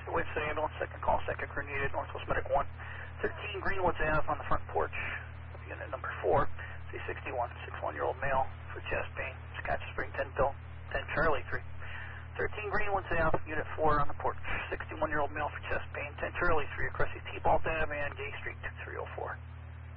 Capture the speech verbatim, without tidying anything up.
Wave City Ambulance, second call, second crew needed, Northwest Medic one. thirteen Greenwoods Ave on the front porch. Unit number four, C sixty-one, sixty-one-year-old male for chest pain. Scotch Spring ten Bill, ten Charlie three. thirteen Greenwoods Ave, Unit four on the porch. sixty-one-year-old male for chest pain, ten Charlie three across